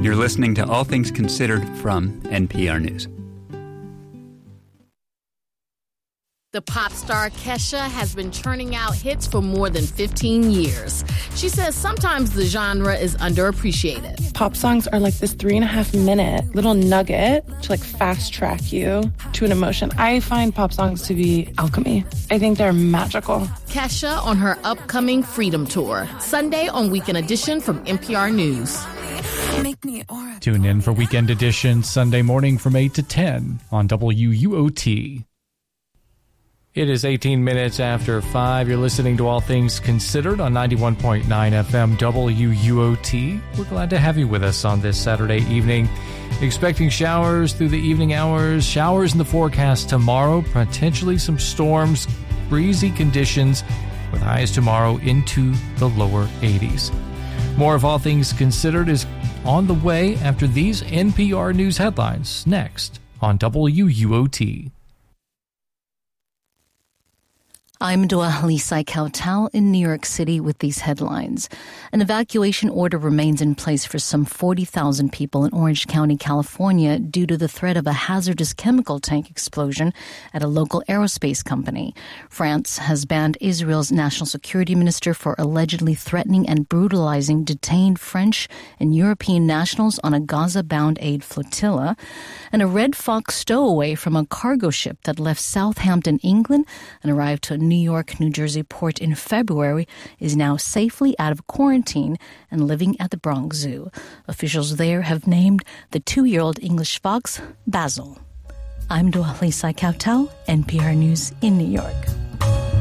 You're listening to All Things Considered from NPR News. The pop star Kesha has been churning out hits for more than 15 years. She says sometimes the genre is underappreciated. Pop songs are like this 3.5-minute little nugget to fast track you to an emotion. I find pop songs to be alchemy. I think they're magical. Kesha on her upcoming Freedom Tour, Sunday on Weekend Edition from NPR News. Tune in for Weekend Edition Sunday morning from 8 to 10 on WUOT. It is 18 minutes after 5. You're listening to All Things Considered on 91.9 FM WUOT. We're glad to have you with us on this Saturday evening. Expecting showers through the evening hours. Showers in the forecast tomorrow. Potentially some storms. Breezy conditions with highs tomorrow into the lower 80s. More of All Things Considered is on the way after these NPR News headlines. Next on WUOT. I'm Dua Lisai Kautal in New York City with these headlines. An evacuation order remains in place for some 40,000 people in Orange County, California, due to the threat of a hazardous chemical tank explosion at a local aerospace company. France has banned Israel's national security minister for allegedly threatening and brutalizing detained French and European nationals on a Gaza-bound aid flotilla. And a Red Fox stowaway from a cargo ship that left Southampton, England, and arrived to a New York, New Jersey port in February is now safely out of quarantine and living at the Bronx Zoo. Officials there have named the 2-year-old English fox Basil. I'm Dua Lisai Kautal, NPR News in New York.